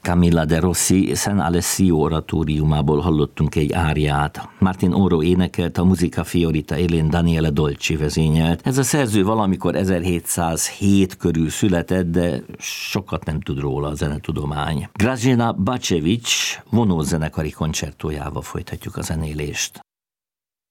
Camilla de Rossi San Alessio oratóriumából hallottunk egy áriát. Martin Oro énekelt, a Musica Fiorita élén Daniele Dolci vezényelt. Ez a szerző valamikor 1707 körül született, de sokat nem tud róla a zenetudomány. Grażyna Bacevich vonózenekari koncertójával folytatjuk a zenélést.